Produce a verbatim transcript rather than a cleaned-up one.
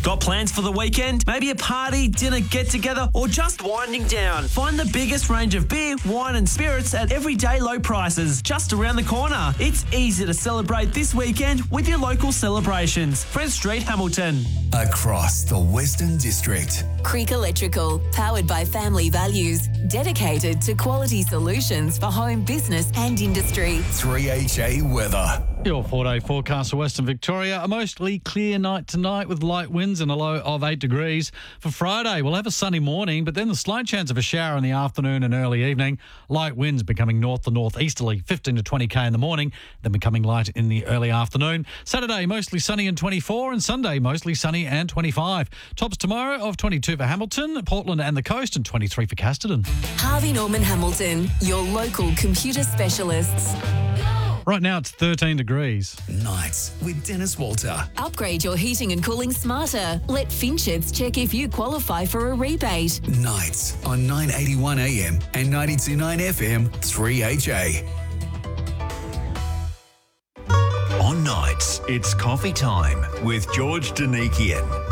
Got plans for the weekend? Maybe a party, dinner, get-together, or just winding down? Find the biggest range of beer, wine and spirits at everyday low prices just around the corner. It's easy to celebrate this weekend with your local celebrations. Prince Street, Hamilton. Across the Western District. Creek Electrical, powered by family values, dedicated to quality solutions for home, business and industry. three H A weather. Your four-day forecast for Western Victoria. A mostly clear night tonight with light winds and a low of eight degrees. For Friday, we'll have a sunny morning, but then the slight chance of a shower in the afternoon and early evening. Light winds becoming north to northeasterly, fifteen to twenty k in the morning, then becoming light in the early afternoon. Saturday, mostly sunny and twenty-four, and Sunday, mostly sunny and twenty-five. Tops tomorrow of twenty-two for Hamilton, Portland and the coast, and twenty-three for Casterton. Harvey Norman Hamilton, your local computer specialists. Right now, it's thirteen degrees. Nights with Dennis Walter. Upgrade your heating and cooling smarter. Let Finchets check if you qualify for a rebate. Nights on nine eighty-one A M and ninety-two point nine F M, three H A. On nights, it's coffee time with George Danikian.